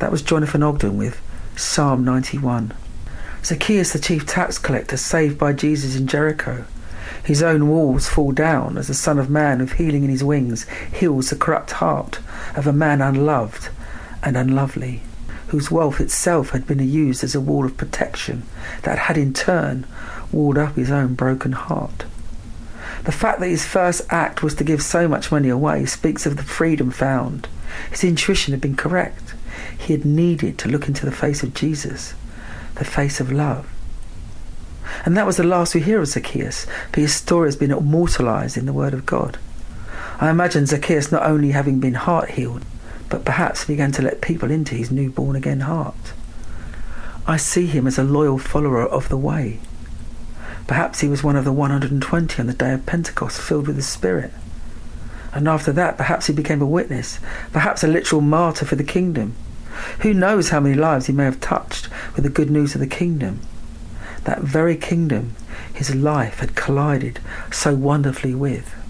That was Jonathan Ogden with Psalm 91. Zacchaeus, the chief tax collector, saved by Jesus in Jericho. His own walls fall down as the Son of Man, with healing in his wings, heals the corrupt heart of a man unloved and unlovely, whose wealth itself had been used as a wall of protection that had in turn walled up his own broken heart. The fact that his first act was to give so much money away speaks of the freedom found. His intuition had been correct. He had needed to look into the face of Jesus, the face of love. And that was the last we hear of Zacchaeus, but his story has been immortalised in the Word of God. I imagine Zacchaeus not only having been heart healed, but perhaps began to let people into his new born-again heart. I see him as a loyal follower of the way. Perhaps he was one of the 120 on the day of Pentecost, filled with the Spirit. And after that, perhaps he became a witness, perhaps a literal martyr for the kingdom. Who knows how many lives he may have touched with the good news of the kingdom. That very kingdom his life had collided so wonderfully with.